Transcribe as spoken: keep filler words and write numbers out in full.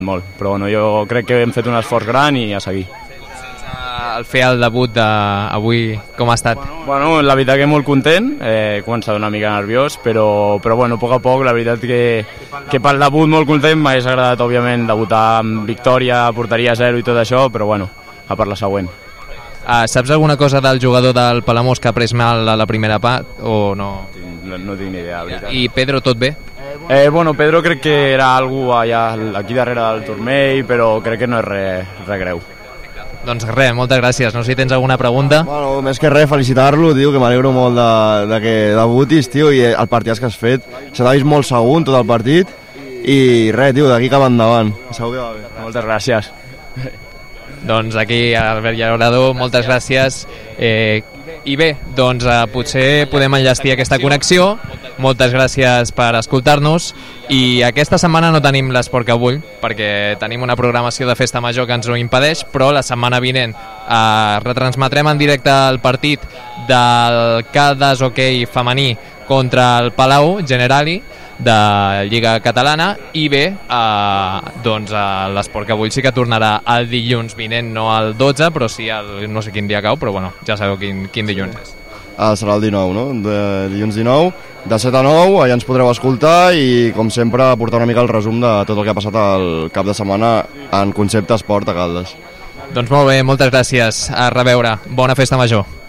molt, però bueno, jo crec que hem fet un esforç gran i a seguir. El fer el debut d'avui, com ha estat? Bueno, la veritat que molt content, eh, he començat una mica nerviós, però, però bueno, a poc a poc, la veritat que, que pel debut molt content, m'hagués agradat, òbviament, debutar amb victòria, porteria zero i tot això, però bueno, a per la següent. Uh, saps alguna cosa del jugador del Palamós que ha pres mal a la primera part o no? No, no tinc ni idea, la veritat. I Pedro, tot bé? Eh, bueno, Pedro crec que era algú allà, aquí darrere del turmell, però crec que no és res, res greu. Doncs res, moltes gràcies. No sé si tens alguna pregunta. Bueno, més que res, felicitar-lo, tio, que m'alegro molt de, de que debutis, tio, i el partit que has fet. Se t'ha vist molt segur tot el partit, i res, tio, d'aquí cap endavant. Segur que va bé. Moltes gràcies. Doncs aquí, Albert Llaurador, moltes gràcies. Eh, I bé, doncs eh, potser podem enllestir aquesta connexió. Moltes gràcies per escoltar-nos i aquesta setmana no tenim l'esport que vull perquè tenim una programació de festa major que ens ho impedeix, però la setmana vinent eh, retransmetrem en directe el partit del Caldes Hoquei femení contra el Palau Generali de Lliga Catalana i bé, eh, doncs eh, l'esport que vull sí que tornarà el dilluns vinent, no el dotze, però sí el, no sé quin dia cau, però bueno, ja sabeu quin, quin dilluns és. Ah, serà el dinou, no? De dilluns dinou, de set a nou, allà ens podreu escoltar i, com sempre, portar una mica el resum de tot el que ha passat al cap de setmana en concepte esport a Caldes. Doncs molt bé, moltes gràcies. A reveure. Bona festa major.